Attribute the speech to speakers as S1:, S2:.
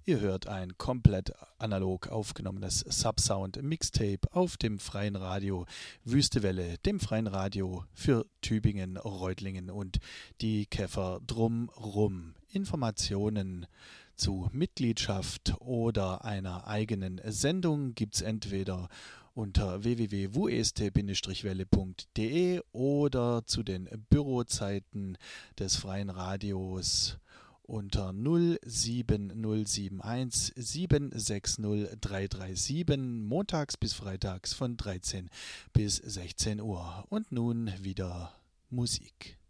S1: Ihr hört ein komplett analog aufgenommenes Subsound-Mixtape auf dem Freien Radio Wüstewelle, dem Freien Radio für Tübingen, Reutlingen und die Käfer drumrum. Informationen zu Mitgliedschaft oder einer eigenen Sendung gibt es entweder unter www.west-welle.de oder zu den Bürozeiten des Freien Radios unter 07071 760 337 montags bis freitags von 13 bis 16 Uhr. Und nun wieder Musik.